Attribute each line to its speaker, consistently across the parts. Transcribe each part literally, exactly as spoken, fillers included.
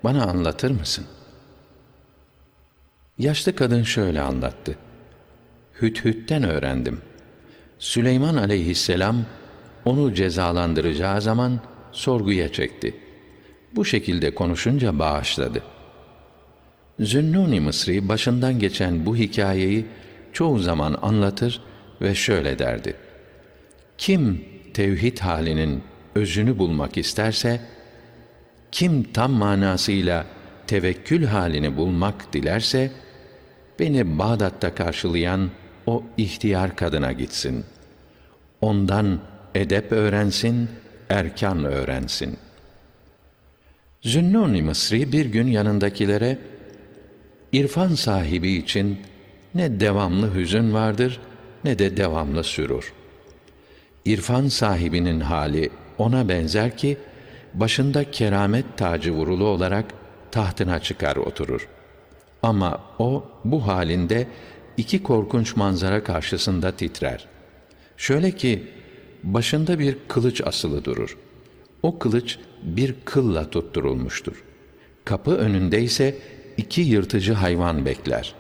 Speaker 1: Bana anlatır mısın? Yaşlı kadın şöyle anlattı. Hüdhüd'den öğrendim. Süleyman aleyhisselam onu cezalandıracağı zaman sorguya çekti. Bu şekilde konuşunca bağışladı. Zünnûn-i Mısri başından geçen bu hikayeyi çoğu zaman anlatır ve şöyle derdi. Kim tevhid halinin özünü bulmak isterse, kim tam manasıyla tevekkül halini bulmak dilerse, beni Bağdat'ta karşılayan o ihtiyar kadına gitsin. Ondan edep öğrensin, erkan öğrensin. Zünnûn-i Mısri bir gün yanındakilere, İrfan sahibi için ne devamlı hüzün vardır, ne de devamlı sürur. İrfan sahibinin hali ona benzer ki, başında keramet tacı vurulu olarak tahtına çıkar oturur. Ama o bu halinde iki korkunç manzara karşısında titrer. Şöyle ki, başında bir kılıç asılı durur. O kılıç bir kılla tutturulmuştur. Kapı önünde ise iki yırtıcı hayvan bekler.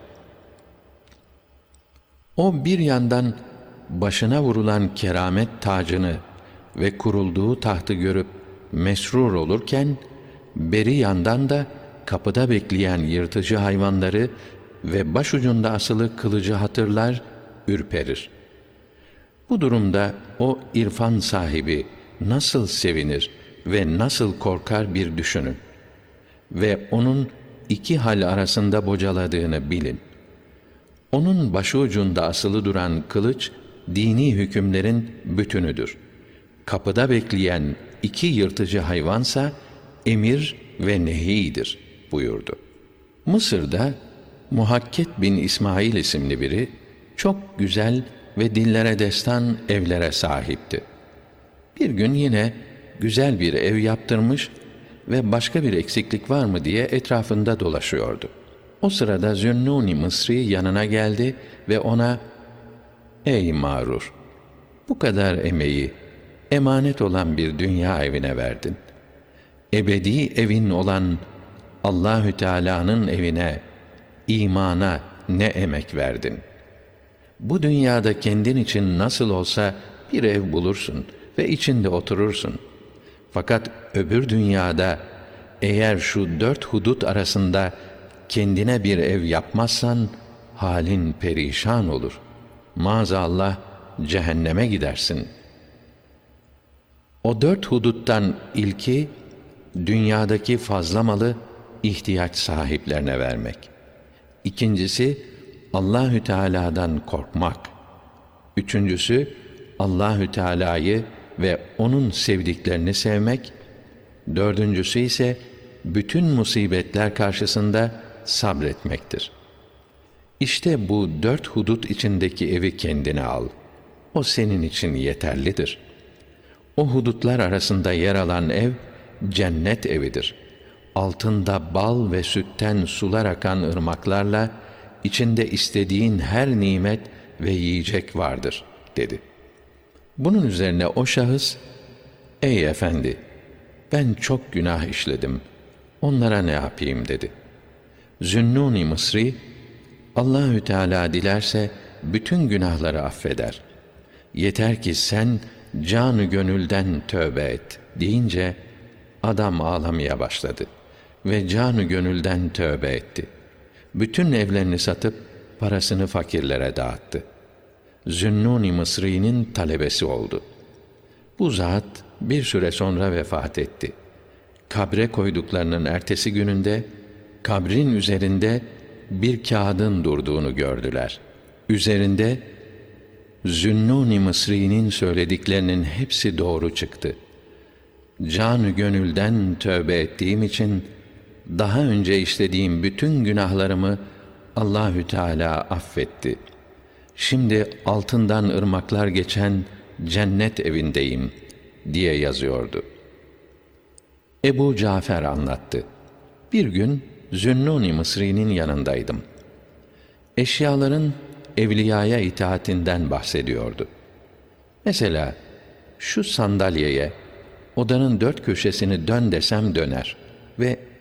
Speaker 1: O bir yandan başına vurulan keramet tacını ve kurulduğu tahtı görüp mesrur olurken, beri yandan da kapıda bekleyen yırtıcı hayvanları ve başucunda asılı kılıcı hatırlar, ürperir. Bu durumda o irfan sahibi nasıl sevinir ve nasıl korkar bir düşünün. Ve onun iki hal arasında bocaladığını bilin. Onun başucunda asılı duran kılıç, dini hükümlerin bütünüdür. Kapıda bekleyen iki yırtıcı hayvansa, emir ve nehidir buyurdu. Mısır'da Muhakket bin İsmail isimli biri, çok güzel ve dillere destan evlere sahipti. Bir gün yine güzel bir ev yaptırmış ve başka bir eksiklik var mı diye etrafında dolaşıyordu. O sırada Zünnûn-i Mısri yanına geldi ve ona, ''Ey mağrur! Bu kadar emeği emanet olan bir dünya evine verdin. Ebedi evin olan Allahü Teala'nın evine, imana ne emek verdin? Bu dünyada kendin için nasıl olsa bir ev bulursun ve içinde oturursun. Fakat öbür dünyada eğer şu dört hudut arasında kendine bir ev yapmazsan halin perişan olur. Maazallah cehenneme gidersin.'' O dört huduttan ilki, dünyadaki fazla malı ihtiyaç sahiplerine vermek. İkincisi, Allahü Teala'dan korkmak. Üçüncüsü, Allahü Teala'yı ve onun sevdiklerini sevmek. Dördüncüsü ise bütün musibetler karşısında sabretmektir. İşte bu dört hudut içindeki evi kendine al. O senin için yeterlidir. O hudutlar arasında yer alan ev, cennet evidir. Altında bal ve sütten sular akan ırmaklarla, içinde istediğin her nimet ve yiyecek vardır, dedi. Bunun üzerine o şahıs, ''Ey efendi, ben çok günah işledim, onlara ne yapayım?'' dedi. Zünnûn-i Mısri, Allahü Teala dilerse bütün günahları affeder. Yeter ki sen canı gönülden tövbe et deyince, adam ağlamaya başladı ve canı gönülden tövbe etti. Bütün evlerini satıp parasını fakirlere dağıttı. Zünnûn-i Mısri'nin talebesi oldu. Bu zat bir süre sonra vefat etti. Kabre koyduklarının ertesi gününde, kabrin üzerinde bir kağıdın durduğunu gördüler. Üzerinde, Zünnûn-i Mısri'nin söylediklerinin hepsi doğru çıktı. Canı gönülden tövbe ettiğim için, daha önce işlediğim bütün günahlarımı Allahü Teala affetti. Şimdi altından ırmaklar geçen cennet evindeyim diye yazıyordu. Ebu Cafer anlattı. Bir gün Zünnûn-i Mısri'nin yanındaydım. Eşyaların evliyaya itaatinden bahsediyordu. Mesela şu sandalyeye odanın dört köşesini dön desem döner ve